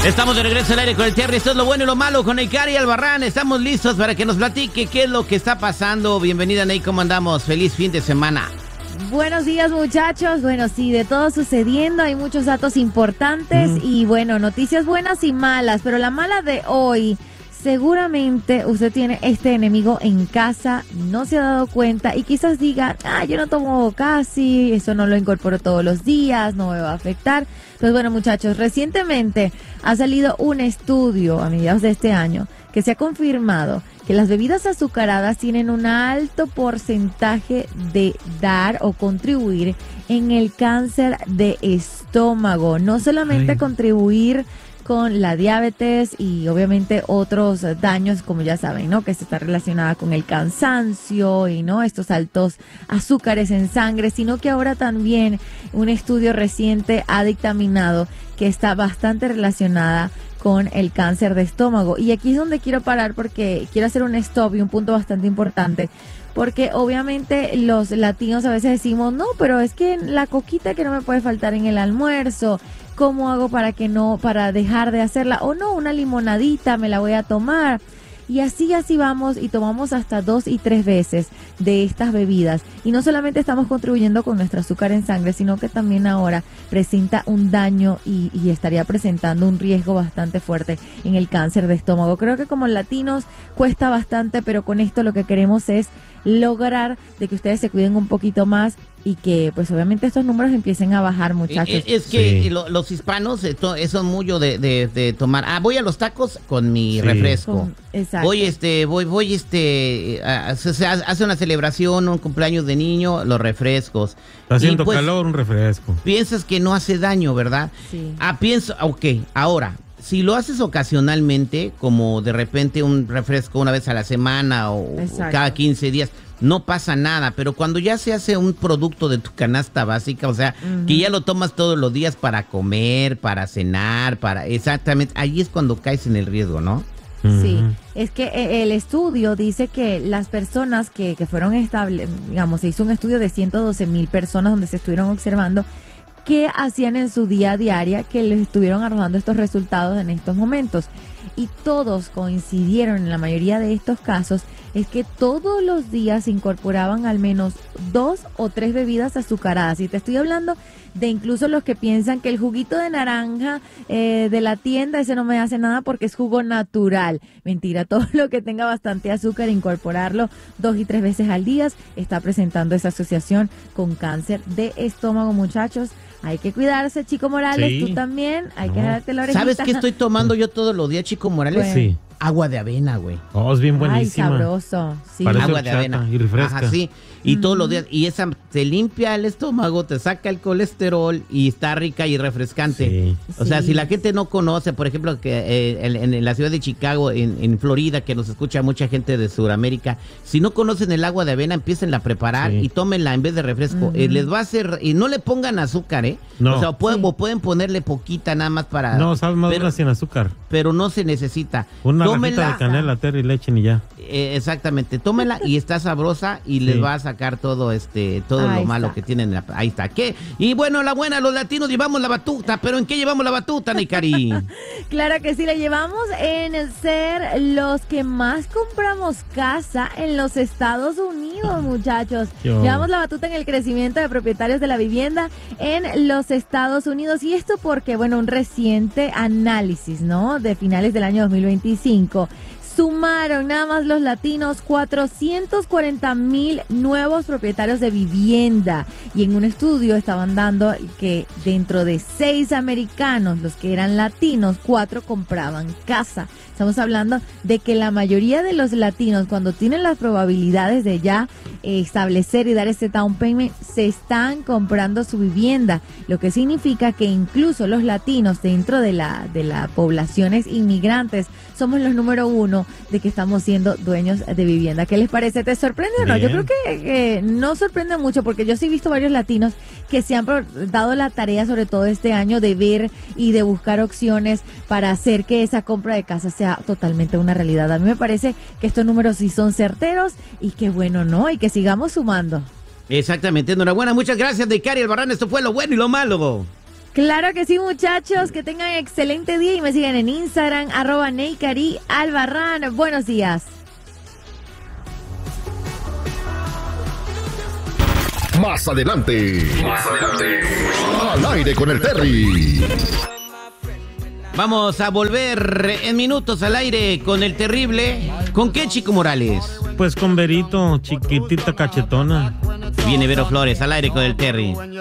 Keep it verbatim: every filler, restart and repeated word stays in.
Estamos de regreso al aire con el Terry. Esto es lo bueno y lo malo con Neikari Albarrán. Estamos listos para que nos platique qué es lo que está pasando. Bienvenida, Ney, ¿cómo andamos? Feliz fin de semana. Buenos días, muchachos. Bueno, sí, de todo sucediendo, hay muchos datos importantes mm. y bueno, noticias buenas y malas, pero la mala de hoy, seguramente usted tiene este enemigo en casa, no se ha dado cuenta y quizás diga, ah, yo no tomo casi, eso no lo incorporo todos los días, no me va a afectar. Pues bueno, muchachos, recientemente ha salido un estudio a mediados de este año que se ha confirmado que las bebidas azucaradas tienen un alto porcentaje de dar o contribuir en el cáncer de estómago. No solamente Ay. contribuir con la diabetes y obviamente otros daños, como ya saben, ¿no? Que se está relacionada con el cansancio y no estos altos azúcares en sangre, sino que ahora también un estudio reciente ha dictaminado que está bastante relacionada con el cáncer de estómago. Y aquí es donde quiero parar porque quiero hacer un stop y un punto bastante importante. Porque obviamente los latinos a veces decimos, no, pero es que la coquita que no me puede faltar en el almuerzo, ¿cómo hago para que no, para dejar de hacerla? O no, una limonadita me la voy a tomar. Y así, así vamos y tomamos hasta dos y tres veces de estas bebidas. Y no solamente estamos contribuyendo con nuestro azúcar en sangre, sino que también ahora presenta un daño y, y estaría presentando un riesgo bastante fuerte en el cáncer de estómago. Creo que como latinos cuesta bastante, pero con esto lo que queremos es lograr de que ustedes se cuiden un poquito más y que pues obviamente estos números empiecen a bajar, muchachos. Es, es que sí. lo, los hispanos eh, to, son mucho de, de, de tomar. Ah, voy a los tacos con mi sí. refresco. Con, exacto. Voy este, voy, voy este, a, se hace una celebración, un cumpleaños de niño, los refrescos. Está haciendo pues, calor, un refresco. Piensas que no hace daño, ¿verdad? Sí. Ah, pienso, ok, ahora, si lo haces ocasionalmente, como de repente un refresco una vez a la semana o, o cada quince días, no pasa nada, pero cuando ya se hace un producto de tu canasta básica, o sea, uh-huh. que ya lo tomas todos los días para comer, para cenar, para exactamente, ahí es cuando caes en el riesgo, ¿no? Sí, es que el estudio dice que las personas que, que fueron estables, digamos, se hizo un estudio de ciento doce mil personas donde se estuvieron observando qué hacían en su día a día que les estuvieron arrojando estos resultados en estos momentos. Y todos coincidieron en la mayoría de estos casos es que todos los días se incorporaban al menos dos o tres bebidas azucaradas. Y te estoy hablando de incluso los que piensan que el juguito de naranja eh, de la tienda, ese no me hace nada porque es jugo natural. Mentira, todo lo que tenga bastante azúcar, incorporarlo dos y tres veces al día, está presentando esa asociación con cáncer de estómago, muchachos. Hay que cuidarse, Chico Morales, sí. tú también, hay no. que jalarte la orejita. ¿Sabes qué estoy tomando yo todos los días, Chico Morales? Bueno. Sí. Agua de avena, güey. Oh, es bien buenísima. Ay, sabroso. Sí. Parece agua de avena. Y refresca. Ajá, sí. Y mm. todos los días. Y esa te limpia el estómago, te saca el colesterol y está rica y refrescante. Sí. O sea, sí. si la gente no conoce, por ejemplo, que eh, en, en la ciudad de Chicago, en, en Florida, que nos escucha mucha gente de Sudamérica, si no conocen el agua de avena, empiecen a preparar sí. y tómenla en vez de refresco. Mm-hmm. Eh, les va a hacer, y no le pongan azúcar, ¿eh? No. O sea, pueden, sí. o pueden ponerle poquita nada más para... No, sabe más pero, sin azúcar. Pero no se necesita. Una tómenla, rajita de canela, Terry, le echen y ya. Eh, exactamente, tómela y está sabrosa y sí. les va a sacar todo este todo ahí lo malo está. que tienen. La, ahí está. ¿Qué? Y bueno, la buena, los latinos llevamos la batuta, pero ¿en qué llevamos la batuta, Neikari? Claro que sí, la llevamos en ser los que más compramos casa en los Estados Unidos, muchachos. Yo. Llevamos la batuta en el crecimiento de propietarios de la vivienda en los Estados Unidos. Y esto porque, bueno, un reciente análisis, ¿no? De finales del año dos mil veinticinco. Sumaron nada más los latinos cuatrocientos cuarenta mil nuevos propietarios de vivienda y en un estudio estaban dando que dentro de seis americanos, los que eran latinos, cuatro compraban casa. Estamos hablando de que la mayoría de los latinos, cuando tienen las probabilidades de ya eh, establecer y dar ese down payment, se están comprando su vivienda, lo que significa que incluso los latinos dentro de la de las poblaciones inmigrantes somos los número uno de que estamos siendo dueños de vivienda. ¿Qué les parece? ¿Te sorprende o no? Yo creo que, que no sorprende mucho porque yo sí he visto varios latinos que se han dado la tarea, sobre todo este año, de ver y de buscar opciones para hacer que esa compra de casa sea totalmente una realidad. A mí me parece que estos números sí son certeros y que bueno, ¿no? Y que sigamos sumando. Exactamente, enhorabuena. Muchas gracias, Neikari Albarrán. Esto fue lo bueno y lo malo. Claro que sí, muchachos, que tengan excelente día y me siguen en Instagram, arroba Neikari Albarrán. Buenos días. Más adelante. Más adelante. Al aire con el Terry. Vamos a volver en minutos al aire con el terrible. ¿Con qué, Chico Morales? Pues con Verito, chiquitita cachetona. Viene Vero Flores al aire con el Terry.